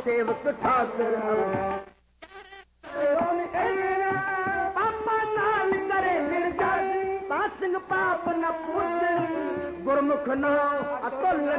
सेवक ठाकर पापा नाल करे मिर्जा पासिंग पाप न पूछ गुरमुख नाम अतुल